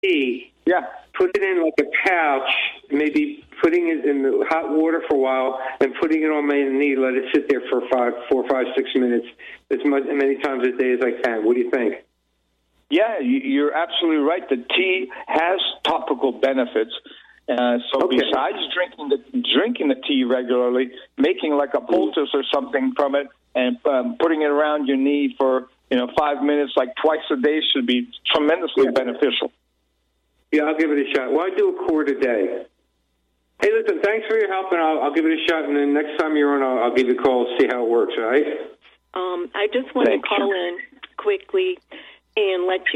tea, Yeah. put it in like a pouch, maybe putting it in the hot water for a while, and putting it on my knee. Let it sit there for 4, 5, 6 minutes, many times a day as I can. What do you think? Yeah, you're absolutely right. The tea has topical benefits. Besides drinking the tea regularly, making like a poultice or something from it, and putting it around your knee for 5 minutes, like twice a day, should be tremendously beneficial. Yeah, I'll give it a shot. Well, I do a quart a day. Hey, listen, thanks for your help, and I'll give it a shot. And then next time you're on, I'll give you a call, see how it works. All right? I just want to call in quickly and let